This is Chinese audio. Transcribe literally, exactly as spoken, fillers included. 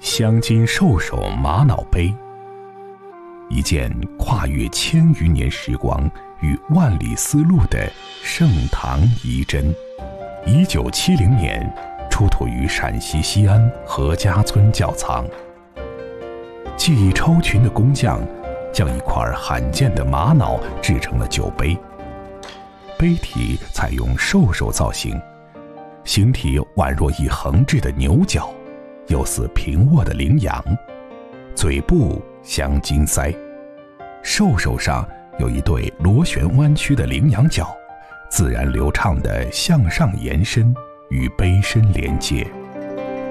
镶金兽首玛瑙杯，一件跨越千余年时光与万里丝路的盛唐遗珍。一九七零年出土于陕西西安何家村窖藏。技艺超群的工匠将一块罕见的玛瑙制成了酒杯，杯体采用兽首造型，形体宛若一横置的牛角，又似平卧的羚羊，嘴部镶金鳃，兽首上有一对螺旋弯曲的羚羊角，自然流畅地向上延伸，与杯身连接。